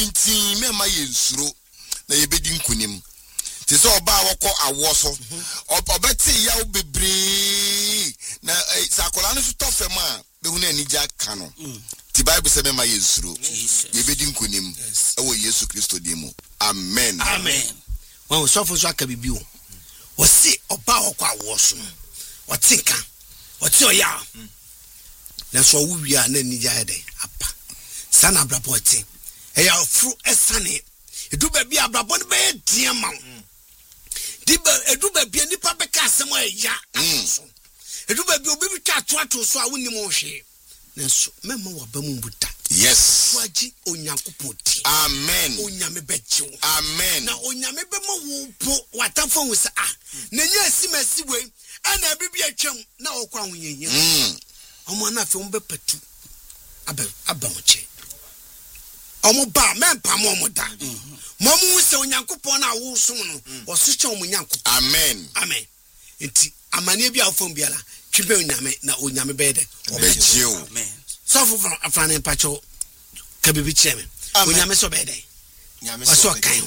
pintin mema ye nsuro na ye bedi nkunim ti so oba woko awo so obeti ya obebre na sakola no so tofem a be hu na anija ka no ti Bible say mema ye nsuro ye bedi nkunim ewo Yesu Kristo dimo amen wan so fo so aka bibio wo se oba woko awo so wo tinka wo ti oya na so wo wi a na anija ede apa sana abraboti eya fru esane edu ba bi abrabon be dia ma diba edu ba bi nipa be ka asem eya so edu ba bi obi bi twa to so a woni mo hwe na so mema wa ba mu buta yes waji onyankopon ti amen onyame beji amen na onyame be ma wo po watafo wo sa na nya asimasi we ana bibia twam na okwa ahonyenya omo na fe be patu aba oche omo ba mempa mo da momu se onyankopon na wo som no o so che omo nyankopon amen enti amane bia ofom biala twibe onyame na onyame be de obejio amen so for afane pacho kabibi cheme onyame so be de nyame so kan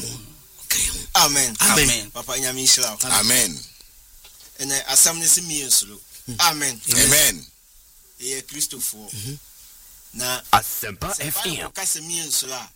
amen papa nyame ishira amen ene asam ne simi ensuro amen e Christopher na Asempa FM kasemi ensura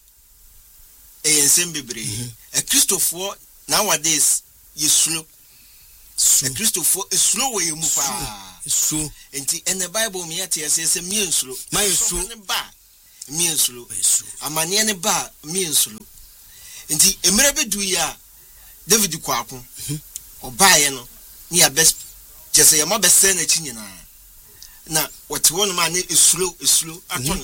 e ensem bebre e Christopher nowadays yesuro Christopher esuro we mu pa so enti in the Bible me yete ese mi ensuro my ensuro ne ba mi ensuro amane ne ba mi ensuro enti emere bedu ya David kwako obaye no ni ya best jese ya mabese na chinyina na wati wonu ma ne esuro aton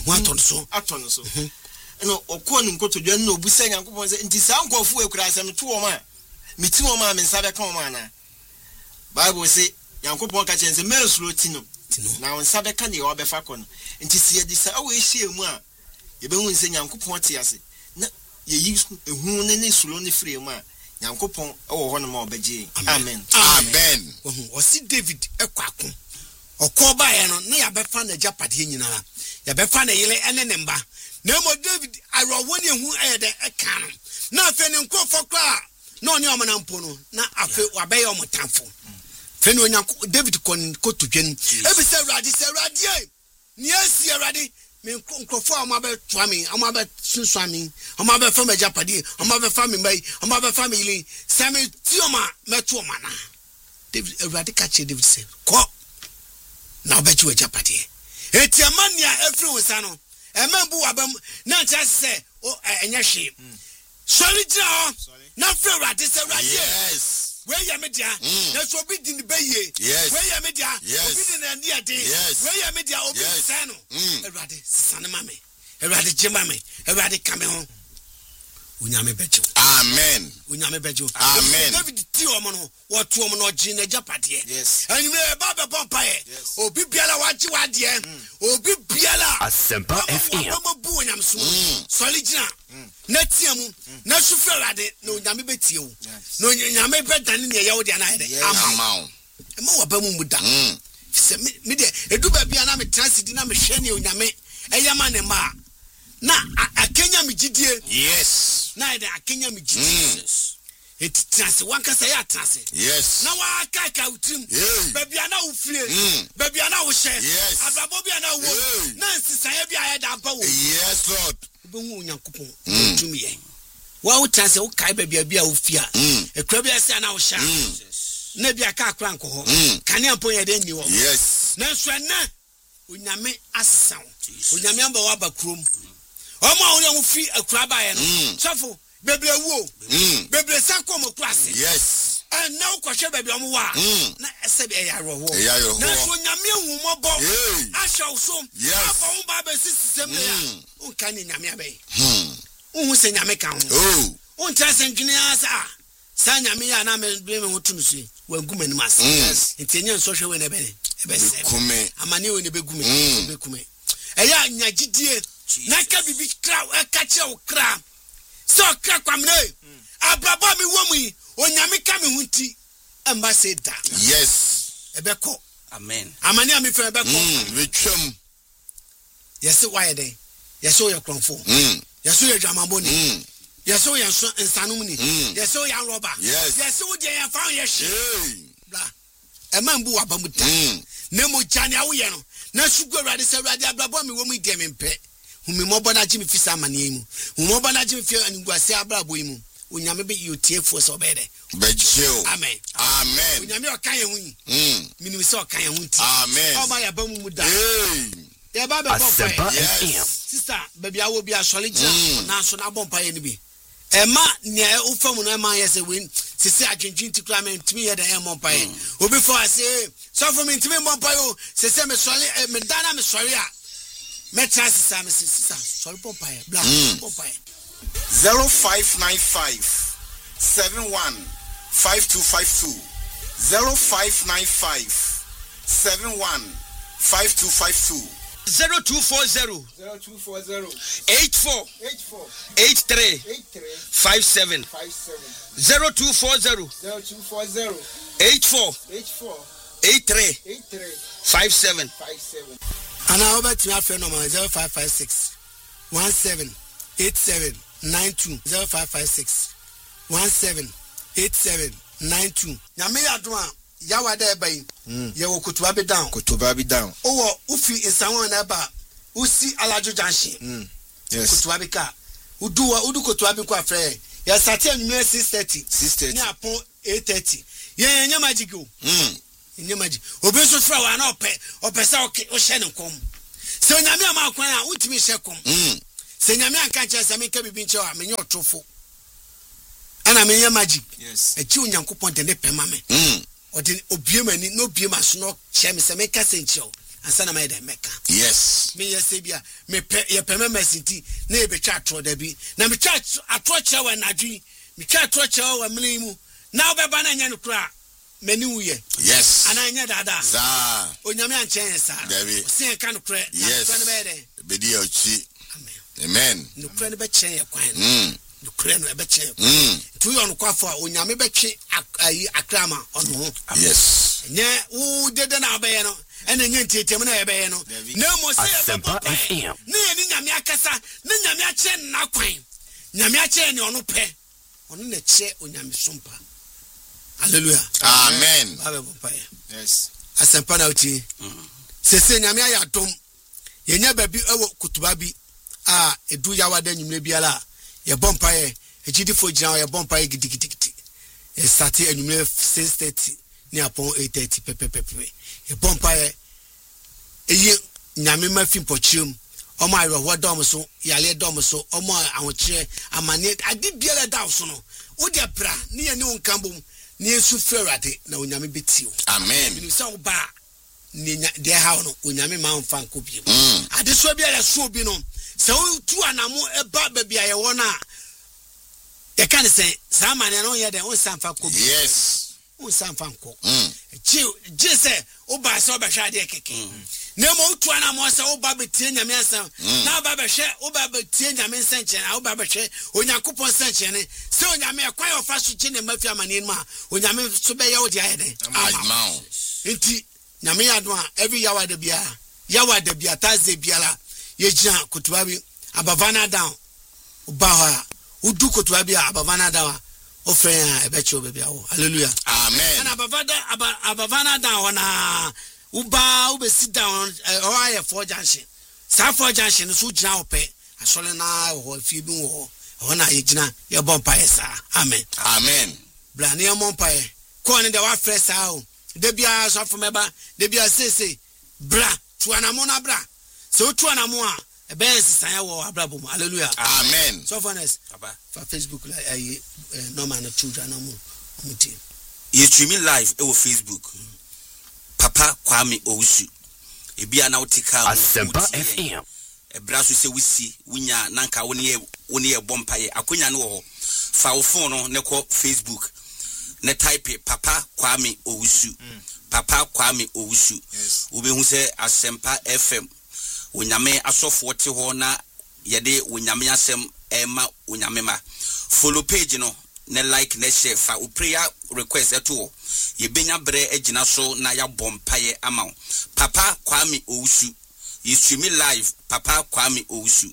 so no okonu nkotodwa na obusa nyankopon se nti sa nkofu ekura asem to wo ma miti wo ma me nsabe ka wo ma na Bible say nyankopon ka chense me esuro tino na wo nsabe ka ne wo befa kono nti sie di sa awo ehie mu a ye be hu nse nyankopon te ase na ye yi ehu ne esuro ne free mu a nyankopon ewo ho no ma obeje amen o si David ekwako okoba ye no na ya befa na japade nyina ya befa na yele ene ne mba na mo David arowoni ehu ayede eka no na afa ne nkofo kwa na oni omana mpo no na afa wabe omotamfo fe no nyanko David kotudwen ebi se Awurade ni asi Awurade me nkofo amabe toami amabe sunsuami amabe fa ma japade amabe fa me mai amabe fa me yele same tioma meto mana David Awurade ka che David se ko na obechi wajapade etiamania efri wosano emembu wabam na ncha se o enya hwe sori jira na fre Awurade se Awurade yes we ya media na so obi din beye we ya media obi din na ne ade we ya media obi sano Awurade sane mame Awurade jemame Awurade kame ho unyame bejo amen David ti omo no wotu omo no gi na japade anime baba pompae obi biala waji wade obi biala Asempa FM omo bu onyam so soli gina na tiamu na sufre Awurade na onyame betie wo na onyame bedane ne yawo de na ede ama wa ba mu muda se me de edu ba bia na me transidi na me hwe ne onyame eyama ne ma na akenya me gidie yes na ide akenya me gidie it trans one can say trans yes na wa kaka utrim baby ana wo fie baby ana wo hye abrabo bi ana wo na nsisanye bi aye da ba wo yes lord be hu onyankopon utumi ye wa wo trans wo kai baby abi a wo fia ekura bi ase ana wo hya na bi aka akra nko ho kane ampon ye de ni wo yes na so na onyame asaw onyame amba wa ba krom omo wo fi akura ba ye no sofo bebre wo bebre sanko mo class yes and now kwahwe bebre omo wa na ese be ya roho na so nyame hu mo bo ashaw so aba wo ba be sisem ya unka ni nyame abai hu se nyame ka ho unta se ndwene asa sa nyame ya na me be me hotum so wanguma ni mas ntenye nso hwe we na be se kume amane we ne be gume be kume eya nyagidie na ka bibi kra ka che wo kra so kra kwamne abrabo mi wo mu onyame ka me hunti amba se da yes ebeko amen amane ami fe ebeko retwam yes why dey yes o your kronfo Yaso ya jamaboni. Yaso ya insanumni. Yaso ya roba. Yaso je ya fa ya shi. Bla. E man bu abamuta. Nemo jani awoye no. Na sugo rade se rade ablabo mi wo mu de me mpe. Humi mobo na jimi fisa amane mu. Humi mobo na jimi fi anguase ablabo mu. Onyame be yotiefo so bede. Bejeo. Amen. Amen. Onyame o kan ye hu. Minimi se o kan ye hu ti. Amen. O ma ya ba mu mu da. Ya ba be bompa. Yes. Sister, baby awo bi asole jina na so na bompa ye ni bi. Ema ne ufamu na ema ye se wen sisi adwendwen ti kura me ntimi ye da e bompa ye. Obi for ase so for me ntimi bompa yo sese me sole me dana me sore a me tra sisa me sisa sole bompa ye. Bla bompa ye. 0595 71 5252 0595 71 5252 0240 84 83 57 0240 84 83 57 Ana over to your friend number 0556 17 87 92 0556 17 87 92. Nyame adwa yawa da eba yi. Ye wo kutuba be down. Owo ufi insanwo na ba usi alajo junction. Yes. Kutuba be ka. Udu kutuba be kwa frɛ. Ya start anwumere 6:30. Ni apon 8:30. Ye nya magic o. Nya magic. Obi so fra wa na opɛ sa o hye ne kom. Se onyame ama kwan a utimi hye kom. Se nyame anka che se me ka bibi nche wa me nya otofo. Ana me nya magic. Yes. Echi onyankopɔn de ne pema me. Odi obiemani no biema so no hye me se me ka senchio. Ansa na me de meka. Yes. Me yese bia me ye pema mesinti na e betwa atro da bi. Na me twa atro kye wa nadwi. Me twa atro kye wa mene mu. Na obeba na nya no kura mani wuye. Yes. Ana nya dada. Za. Onyame anchen sa. Se kan no kura. Yes. Na be de. Bedi ya uchi. Amen. No kura ne be chen ye kwan. No kura no be chen. Tu yo no kwafo a onyame be twe akrama ono. Yes. Nye u dede na be no. Ene nye tietem na be ye no. Na mo se be papa. Ne ni nyame akasa, ne nyame ache na kwan. Nyame ache ne ono pe. Ono na che onyame sompa. Hallelujah. Amen. Abe papa. Yes. Asempa na uti. Sese nyame ayadom. Ye nya ba bi ewo kutuba bi a edu yawa da nyumre biala. Ye bompa ye ejidifo gina ye bompa ye gidigidi. Ye start anyumre 6:30 ni apon 8:30 pepepepe. Ye bompa ye eyi nyame mafi pochium. Omo ayro hodom so yale dom so omo awokire amane ade biala da so no. Wo de bra ne ye ne wonkambom ne yesu ferade na onyame betio. Amen. Ni so ba ni de ha no onyame ma mfa nkobiem. Ade so biala so bi no. Se wo tu anamo eba ba bia ye wona ye kan say samane no ye de won sanfa ko. Yes. Won sanfa nko. Je say wo ba so ba hwa de keke. Na mo tu anamo say wo ba betie nyame asan. Na ba ba hwe wo ba betie nyame nsanchen, wo ba ba hwe onyankopon nsanchen ne. Se onyame ekwan ofa so chi ne mafi amane mu a onyame so be ye wo de ayede. Amen. Enti nyame yadon a every yawa de bia Thursday biala ye jina kutuba bi abavana down ubaha udu kutuba bi abavana down ofren a ebecho be bia wo. Hallelujah. Amen. And abavana down na uba ube sit down or aye for junction sa for junction so jina ope asole na ho fi bi wo ho na ye jina ye bompa yesa. Amen. Amen. Bla ne mompa ye ko ne de wa fresh out de bia so for meba de bia say bra tu anamona bra so tu anamo a ebe sisan ya wo abrabo mu. Hallelujah. Amen. So honest for Facebook like normal na children na mu muti you streaming live e wo Facebook Papa Kwame Owusu ebia na wotika Asempa FM ebra so se wisi wunya nanka woni ye bompaye akonya ne wo fa wo phone no ne ko Facebook ne type Papa Kwame Owusu. Papa Kwame Owusu. Ubehu se Asempa FM. Unyame asofo te ho na yede unyame asem ema unyame ma. Follow page no ne like ne share fa u prayer request eto. Ye benya bre agina so na ya bompaye ama. Papa Kwame Owusu. You stream live Papa Kwame Owusu.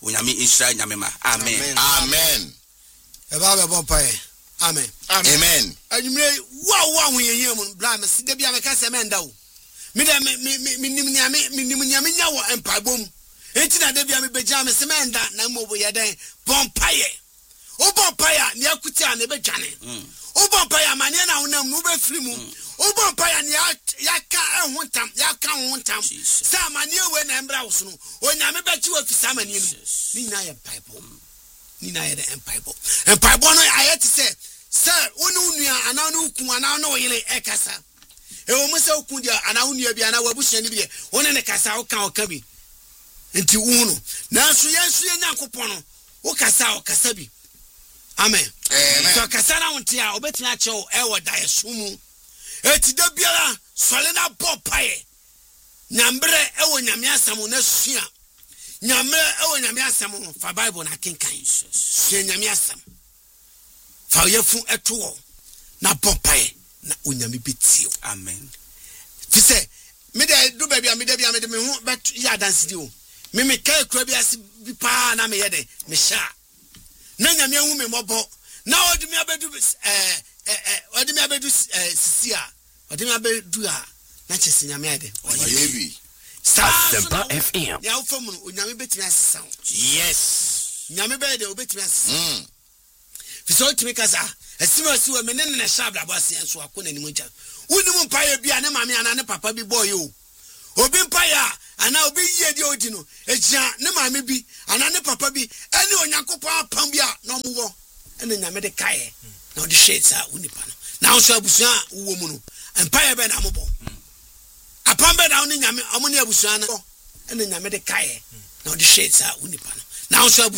onyame inshira nyame ma amen amen eba be bon pae amen amen adwumre wa ho yeye mu bla me sida bia me ka se me nda wo me da me nim nyame nya wo empabom enti na da bia me beja me se me nda na mo bo yeden bon pae o bon pae ne akuti a ne bedwane o bon pae ma ne na wonam no be firi mu o bon pae ne ya ka ehuntam ya ka huntam sa ma ne we na embra wo so no o nyame bechi wo fisa ma ne ni na ye bible ni na ye the empire no ayet say wonu nua ana no ku ana no yele ekasa e wo mse ku dia ana nua bi ana wabuhia ni bi wona ne kasa wo ka bi enti unu na so yesu ye nyankopon no wo kasa bi amen so kasa na wonte a obetina a chew e wo da yesumu eti da biara sole na bopae nyambre e wo nyame asam na sua nyame e wo nyame asam fa bible na kenkan sua nyame asam fa yefu eto na bopae na onyame betio amen fi say me dey do baby me dey me hu bet ya dance di o me kai kura bi asi bi pa na me yede me sha na nyame hu me mobo na odi me abedu odi me abedu sisi a odi me abedu a na chese nyame ade oyebi Asempa FM. ya ufam no onyame betimi asesa yes nyame be de obetimi asesa fi so timi kasa esima si wo me ne na shabla boase enso akona ni moja unimu mpaye bia ne mame ana ne papa bi boy o obi mpaye ana obi yie di odi no egia ne mame bi ana ne papa bi ene onyankopon apam bia na omuwo ene nyame de kae na odi shesa unipa no na so abusuan wo mu no mpaye be na mobo apam be na oni nyame omuni abusuan no ene nyame de kae na odi shesa unipa no na so